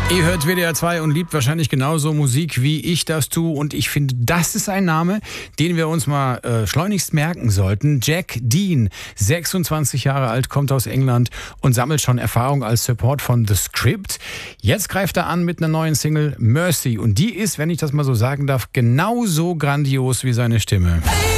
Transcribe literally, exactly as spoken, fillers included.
Ihr hört W D R zwei und liebt wahrscheinlich genauso Musik, wie ich das tue. Und ich finde, das ist ein Name, den wir uns mal äh, schleunigst merken sollten. Jack Dean, sechsundzwanzig Jahre alt, kommt aus England und sammelt schon Erfahrung als Support von The Script. Jetzt greift er an mit einer neuen Single, Mercy. Und die ist, wenn ich das mal so sagen darf, genauso grandios wie seine Stimme.